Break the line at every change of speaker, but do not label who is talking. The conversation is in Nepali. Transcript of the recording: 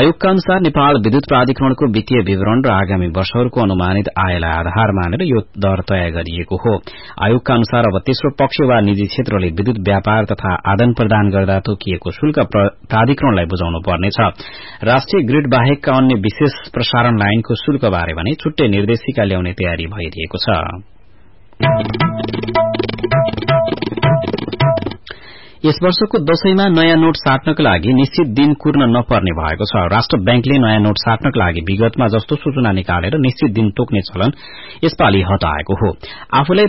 आयोगका अनुसार नेपाल विद्युत प्राधिकरणको वित्तीय विवरण र आगामी वर्षहरूको अनुमानित आयलाई आधार मानेर यो दर तय गरिएको हो। आयोगका अनुसार अब तेस्रो पक्ष वा निजी क्षेत्रले विद्युत व्यापार तथा आदान प्रदान गर्दा तोकिएको शुल्क प्राधिकरणलाई बुझाउनु पर्नेछ। राष्ट्रिय ग्रिड बाहेकका अन्य विशेष प्रसारण लाइनको शुल्क बारे भने छुट्टै निर्देशिका ल्याउने तयारी भइरहेको छ। यस वर्षको दशैंमा नयाँ नोट साट्नका लागि निश्चित दिन कुर्न नपर्ने भएको छ। राष्ट्र बैंकले नयाँ नोट साट्नका लागि विगतमा जस्तो सूचना निकालेर निश्चित दिन तोक्ने चलन यसपालि हटाएको हो। आफूलाई